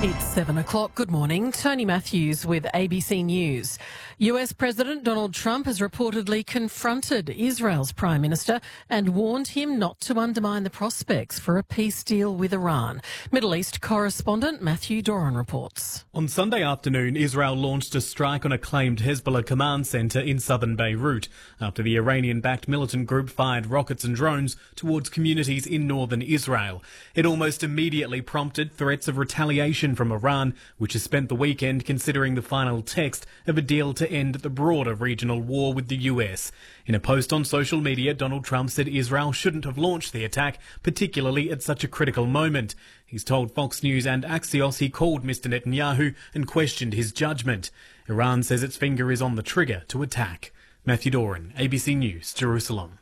It's 7 o'clock. Good morning. Tony Matthews with ABC News. US President Donald Trump has reportedly confronted Israel's Prime Minister and warned him not to undermine the prospects for a peace deal with Iran. Middle East correspondent Matthew Doran reports. On Sunday afternoon, Israel launched a strike on a claimed Hezbollah command centre in southern Beirut after the Iranian-backed militant group fired rockets and drones towards communities in northern Israel. It almost immediately prompted threats of retaliation from Iran, which has spent the weekend considering the final text of a deal to end the broader regional war with the US. In a post on social media, Donald Trump said Israel shouldn't have launched the attack, particularly at such a critical moment. He's told Fox News and Axios he called Mr. Netanyahu and questioned his judgment. Iran says its finger is on the trigger to attack. Matthew Doran, ABC News, Jerusalem.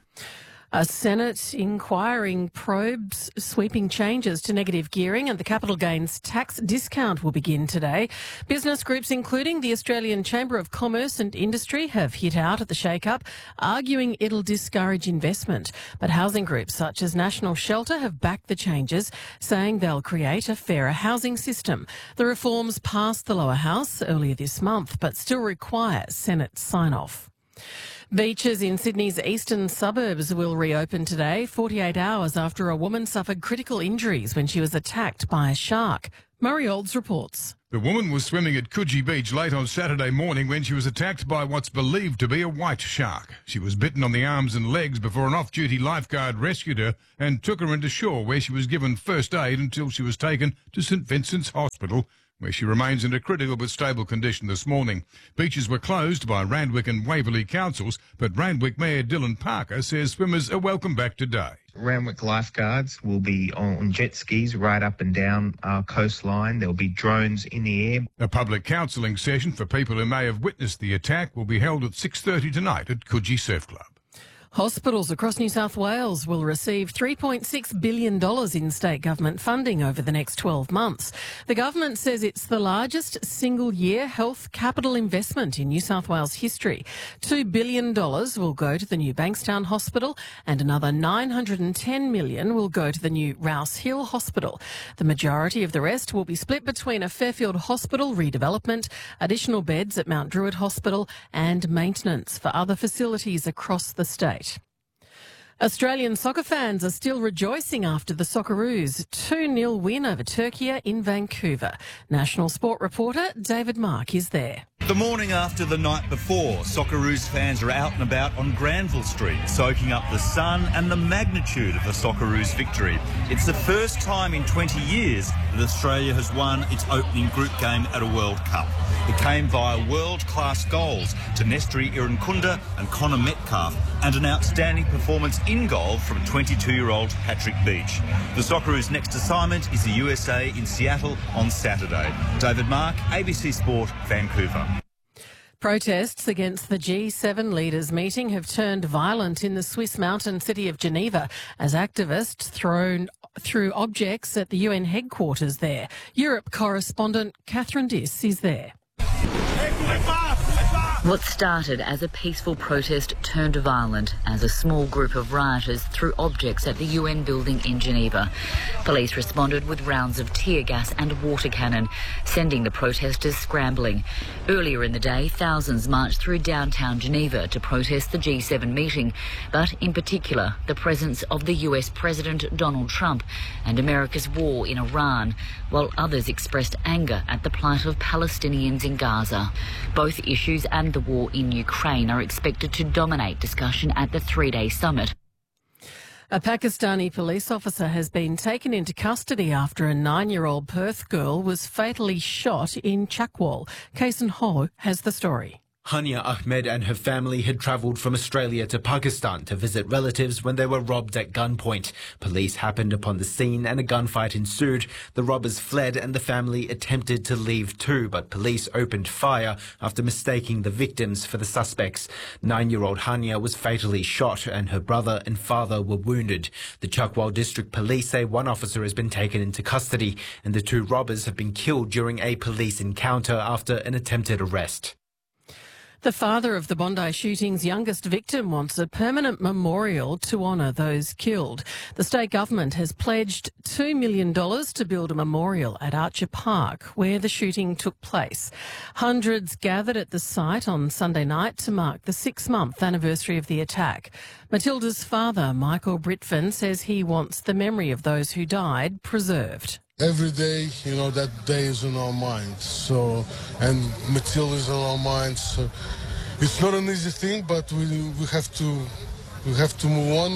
A Senate inquiry probes sweeping changes to negative gearing and the capital gains tax discount will begin today. Business groups, including the Australian Chamber of Commerce and Industry, have hit out at the shake-up, arguing it'll discourage investment. But housing groups such as National Shelter have backed the changes, saying they'll create a fairer housing system. The reforms passed the lower house earlier this month, but still require Senate sign-off. Beaches in Sydney's eastern suburbs will reopen today, 48 hours after a woman suffered critical injuries when she was attacked by a shark. Murray Olds reports. The woman was swimming at Coogee Beach late on Saturday morning when she was attacked by what's believed to be a white shark. She was bitten on the arms and legs before an off-duty lifeguard rescued her and took her into shore, where she was given first aid until she was taken to St Vincent's Hospital, where she remains in a critical but stable condition this morning. Beaches were closed by Randwick and Waverley councils, but Randwick Mayor Dylan Parker says swimmers are welcome back today. Randwick lifeguards will be on jet skis right up and down our coastline. There'll be drones in the air. A public counselling session for people who may have witnessed the attack will be held at 6:30 tonight at Coogee Surf Club. Hospitals across New South Wales will receive $3.6 billion in state government funding over the next 12 months. The government says it's the largest single-year health capital investment in New South Wales history. $2 billion will go to the new Bankstown Hospital and another $910 million will go to the new Rouse Hill Hospital. The majority of the rest will be split between a Fairfield Hospital redevelopment, additional beds at Mount Druitt Hospital and maintenance for other facilities across the state. Australian soccer fans are still rejoicing after the Socceroos' 2-0 win over Turkey in Vancouver. National Sport reporter David Mark is there. The morning after the night before, Socceroos fans are out and about on Granville Street, soaking up the sun and the magnitude of the Socceroos victory. It's the first time in 20 years that Australia has won its opening group game at a World Cup. It came via world-class goals to Nestri Irankunda and Connor Metcalf, and an outstanding performance in goal from 22-year-old Patrick Beach. The Socceroos' next assignment is the USA in Seattle on Saturday. David Mark, ABC Sport, Vancouver. Protests against the G7 leaders' meeting have turned violent in the Swiss mountain city of Geneva as activists threw objects at the UN headquarters there. Europe correspondent Catherine Diss is there. What started as a peaceful protest turned violent as a small group of rioters threw objects at the UN building in Geneva. Police responded with rounds of tear gas and water cannon, sending the protesters scrambling. Earlier in the day, thousands marched through downtown Geneva to protest the G7 meeting, but in particular the presence of the US President Donald Trump and America's war in Iran, while others expressed anger at the plight of Palestinians in Gaza. Both issues and the war in Ukraine are expected to dominate discussion at the three-day summit. A Pakistani police officer has been taken into custody after a 9-year-old Perth girl was fatally shot in Chakwal. Kason Ho has the story. Hania Ahmed and her family had travelled from Australia to Pakistan to visit relatives when they were robbed at gunpoint. Police happened upon the scene and a gunfight ensued. The robbers fled and the family attempted to leave too, but police opened fire after mistaking the victims for the suspects. 9-year-old Hania was fatally shot and her brother and father were wounded. The Chakwal District Police say one officer has been taken into custody and the 2 robbers have been killed during a police encounter after an attempted arrest. The father of the Bondi shooting's youngest victim wants a permanent memorial to honour those killed. The state government has pledged $2 million to build a memorial at Archer Park, where the shooting took place. Hundreds gathered at the site on Sunday night to mark the 6-month anniversary of the attack. Matilda's father, Michael Britvan, says he wants the memory of those who died preserved. Every day, that day is in our minds. And Matilda's in our minds. So it's not an easy thing, but we have to move on.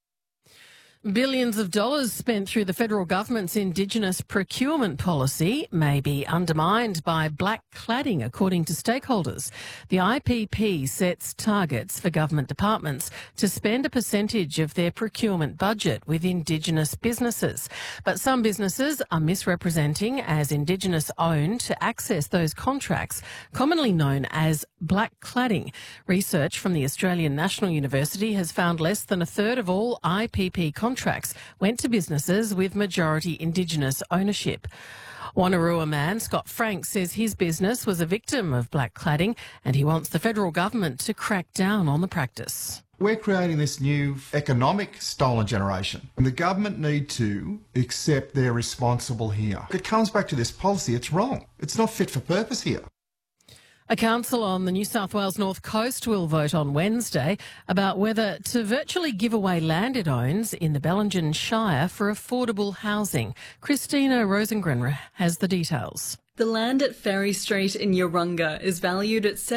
Billions of dollars spent through the federal government's Indigenous procurement policy may be undermined by black cladding, according to stakeholders. The IPP sets targets for government departments to spend a percentage of their procurement budget with Indigenous businesses. But some businesses are misrepresenting as Indigenous-owned to access those contracts, commonly known as black cladding. Research from the Australian National University has found less than a third of all IPP contracts went to businesses with majority Indigenous ownership. Wonnarua man Scott Frank says his business was a victim of black cladding and he wants the federal government to crack down on the practice. We're creating this new economic stolen generation, and the government need to accept they're responsible here. It comes back to this policy. It's wrong. It's not fit for purpose here. A council on the New South Wales North Coast will vote on Wednesday about whether to virtually give away land it owns in the Bellingen Shire for affordable housing. Christina Rosengren has the details. The land at Ferry Street in Yeronga is valued at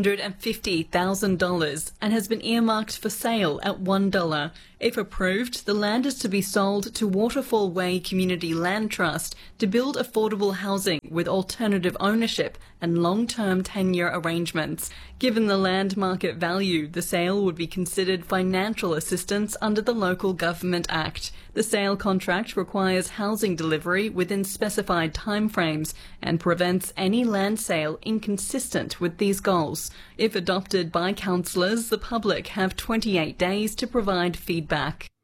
$750,000 and has been earmarked for sale at $1. If approved, the land is to be sold to Waterfall Way Community Land Trust to build affordable housing with alternative ownership and long-term tenure arrangements. Given the land market value, the sale would be considered financial assistance under the Local Government Act. The sale contract requires housing delivery within specified timeframes and prevents any land sale inconsistent with these goals. If adopted by councillors, the public have 28 days to provide feedback.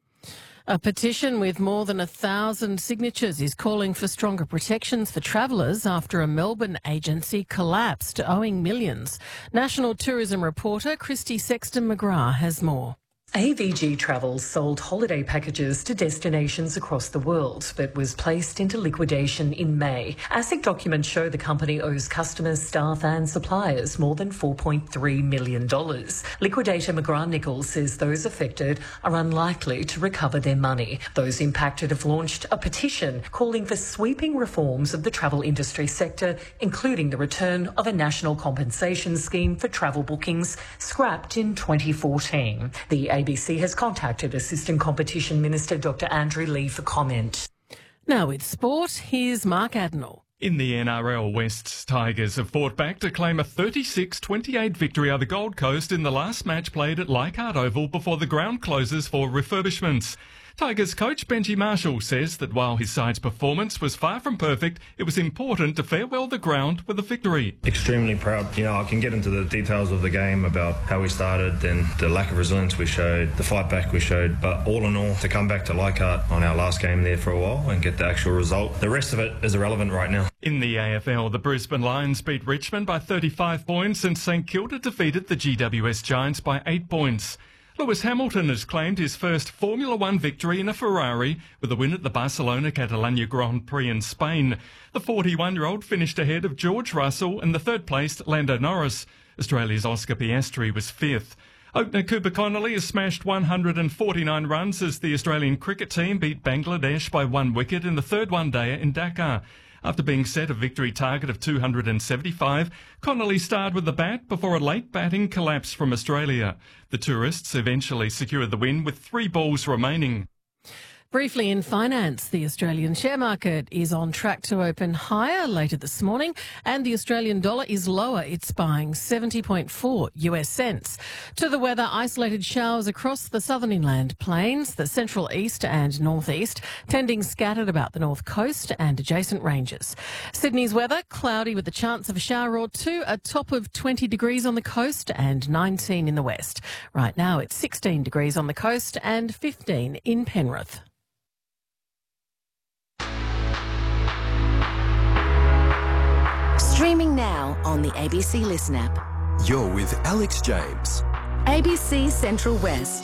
A petition with more than 1,000 signatures is calling for stronger protections for travellers after a Melbourne agency collapsed, owing millions. National Tourism reporter Christy Sexton-McGrath has more. AVG Travel sold holiday packages to destinations across the world but was placed into liquidation in May. ASIC documents show the company owes customers, staff and suppliers more than $4.3 million. Liquidator McGrath Nichols says those affected are unlikely to recover their money. Those impacted have launched a petition calling for sweeping reforms of the travel industry sector, including the return of a national compensation scheme for travel bookings scrapped in 2014. The ABC has contacted Assistant Competition Minister Dr Andrew Lee for comment. Now with sport, here's Mark Adenall. In the NRL, West's Tigers have fought back to claim a 36-28 victory over the Gold Coast in the last match played at Leichhardt Oval before the ground closes for refurbishments. Tigers coach Benji Marshall says that while his side's performance was far from perfect, it was important to farewell the ground with a victory. Extremely proud. I can get into the details of the game about how we started and the lack of resilience we showed, the fight back we showed, but all in all, to come back to Leichhardt on our last game there for a while and get the actual result, the rest of it is irrelevant right now. In the AFL, the Brisbane Lions beat Richmond by 35 points and St Kilda defeated the GWS Giants by 8 points. Lewis Hamilton has claimed his first Formula One victory in a Ferrari with a win at the Barcelona Catalunya Grand Prix in Spain. The 41-year-old finished ahead of George Russell and the third-placed Lando Norris. Australia's Oscar Piastri was fifth. Opener Cooper Connolly has smashed 149 runs as the Australian cricket team beat Bangladesh by 1 wicket in the third one-dayer in Dakar. After being set a victory target of 275, Connolly starred with the bat before a late batting collapse from Australia. The tourists eventually secured the win with 3 balls remaining. Briefly in finance, the Australian share market is on track to open higher later this morning and the Australian dollar is lower. It's buying 70.4 US cents. To the weather, isolated showers across the southern inland plains, the central east and northeast, tending scattered about the north coast and adjacent ranges. Sydney's weather, cloudy with a chance of a shower or two, a top of 20 degrees on the coast and 19 in the west. Right now it's 16 degrees on the coast and 15 in Penrith. Streaming now on the ABC Listen app. You're with Alex James. ABC Central West.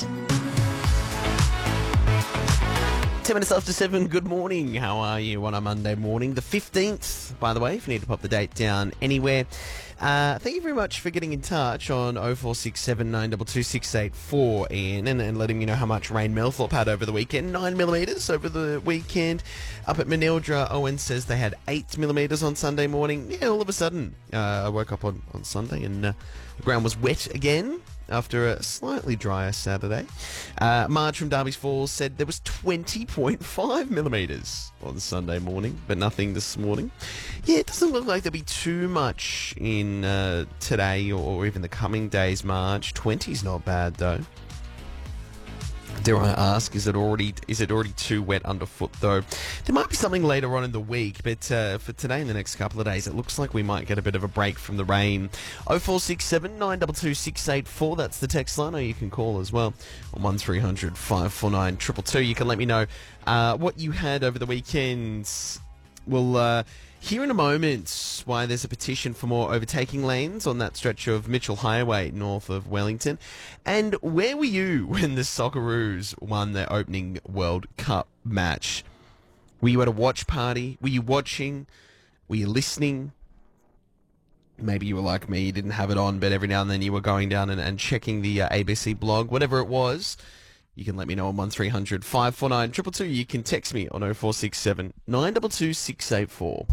10 minutes after 7, good morning. How are you on a Monday morning? The 15th, by the way, if you need to pop the date down anywhere. Thank you very much for getting in touch on 0467 922 684, Ian, and letting me know how much rain Melthorpe had over the weekend. 9 millimetres over the weekend. Up at Manildra, Owen says they had 8 millimetres on Sunday morning. Yeah, all of a sudden, I woke up on Sunday and the ground was wet again after a slightly drier Saturday. Marge from Darby's Falls said there was 20.5 millimetres on Sunday morning, but nothing this morning. Yeah, it doesn't look like there'll be too much in today or even the coming days, Marge. 20's not bad, though. Dare I ask, is it already too wet underfoot, though? There might be something later on in the week, but for today and the next couple of days, it looks like we might get a bit of a break from the rain. 0467 922 684, that's the text line, or you can call as well on 1300 549 222. You can let me know what you had over the weekend. We'll hear in a moment why there's a petition for more overtaking lanes on that stretch of Mitchell Highway north of Wellington. And where were you when the Socceroos won their opening World Cup match? Were you at a watch party? Were you watching? Were you listening? Maybe you were like me, you didn't have it on, but every now and then you were going down and checking the ABC blog, whatever it was. You can let me know on 1300 549 222. You can text me on 0467 922 684.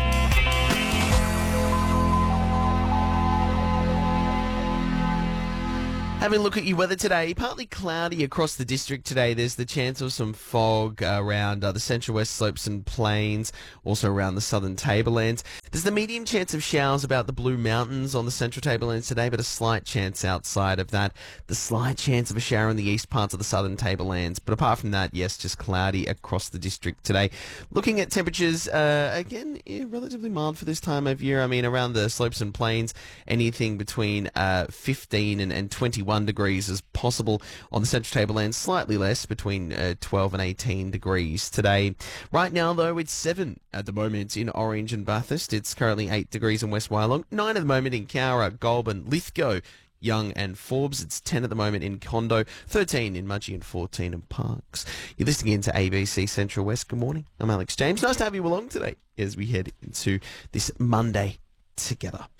Having a look at your weather today, partly cloudy across the district today. There's the chance of some fog around the central west slopes and plains, also around the southern tablelands. There's the medium chance of showers about the Blue Mountains on the central tablelands today, but a slight chance outside of that. The slight chance of a shower in the east parts of the southern tablelands. But apart from that, yes, just cloudy across the district today. Looking at temperatures, again, relatively mild for this time of year. I mean, around the slopes and plains, anything between 15 and 21 degrees is possible. On the central tablelands, slightly less, between 12 and 18 degrees today. Right now, though, it's 7 at the moment in Orange and Bathurst. It's currently 8 degrees in West Wyalong, 9 at the moment in Cowra, Goulburn, Lithgow, Young and Forbes. It's 10 at the moment in Condo, 13 in Mudgee and 14 in Parkes. You're listening into ABC Central West. Good morning. I'm Alex James. Nice to have you along today as we head into this Monday together.